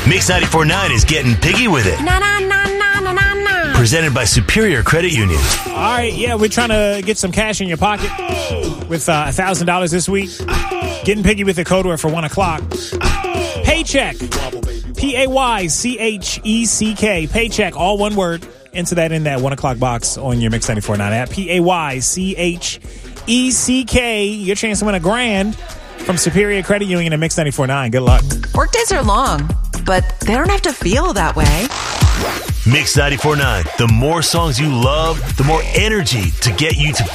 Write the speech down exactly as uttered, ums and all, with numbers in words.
Mix ninety-four point nine is getting piggy with it. Na na na na na na na. Presented by Superior Credit Union. All right, yeah, we're trying to get some cash in your pocket with uh, one thousand dollars this week. Getting piggy with the code word for one o'clock. Paycheck. P A Y C H E C K. Paycheck, all one word. Enter that in that one o'clock box on your Mix ninety-four point nine app. P A Y C H E C K. Your chance to win a grand from Superior Credit Union and Mix ninety-four point nine. Good luck. Workdays are long, but they don't have to feel that way. Mix ninety-four point nine. The more songs you love, the more energy to get you to